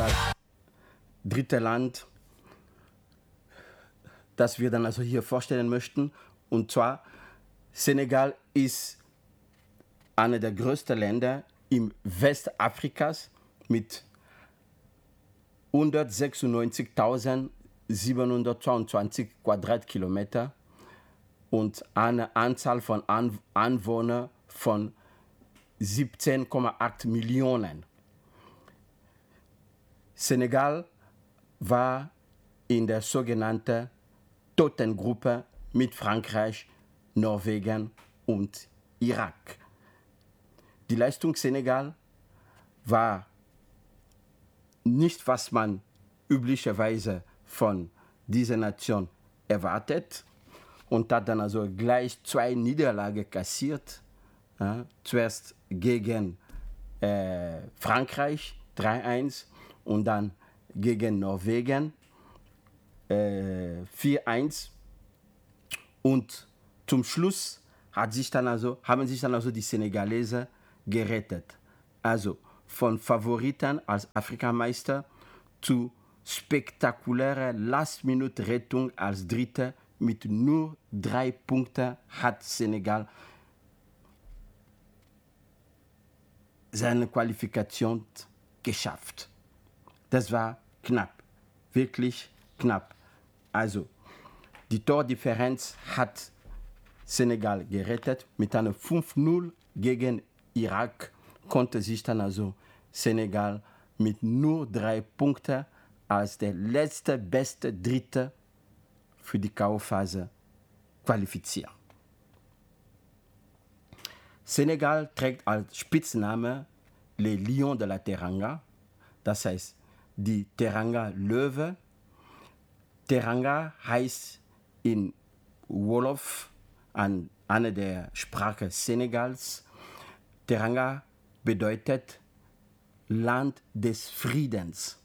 als drittes Land, das wir dann also hier vorstellen möchten. Und zwar, Senegal ist einer der größten Länder im Westafrikas mit 196.722 Quadratkilometer und einer Anzahl von Einwohnern von 17,8 Millionen. Senegal war in der sogenannten Totengruppe mit Frankreich, Norwegen und Irak. Die Leistung Senegal war nicht, was man üblicherweise von dieser Nation erwartet, und hat dann also gleich 2 Niederlagen kassiert. Ja, zuerst gegen Frankreich 3-1 und dann gegen Norwegen 4-1. Und zum Schluss haben sich dann also die Senegalesen gerettet. Also von Favoriten als Afrikameister zu spektakulärer Last-Minute-Rettung als Dritter. Mit nur 3 Punkten hat Senegal seine Qualifikation geschafft. Das war knapp, wirklich knapp. Also die Tordifferenz hat Senegal gerettet. Mit einer 5-0 gegen Irak konnte sich dann also Senegal mit nur 3 Punkten als der letzte beste Dritte für die K.O.-Phase qualifizieren. Senegal trägt als Spitzname les Lions de la Teranga, das heißt die Teranga-Löwe. Teranga heißt in Wolof, eine der Sprachen Senegals. Teranga bedeutet Land des Friedens.